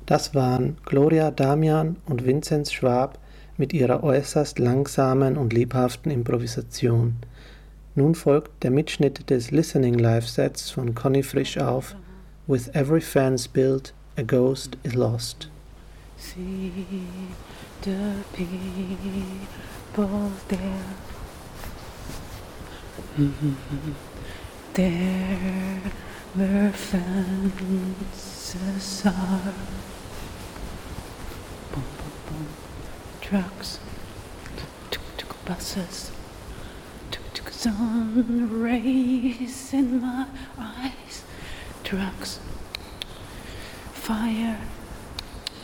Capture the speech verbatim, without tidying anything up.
Das waren Gloria Damian und Vinzenz Schwab mit ihrer äußerst langsamen und lebhaften Improvisation. Nun folgt der Mitschnitt des Listening Live-Sets von Conny Frisch auf With every fan's built, a ghost is lost. See the people there. There where fences are. Boom, boom, boom. Trucks, tuk-tuk buses, tuk-tuk sun rays in my eyes. Trucks, fire.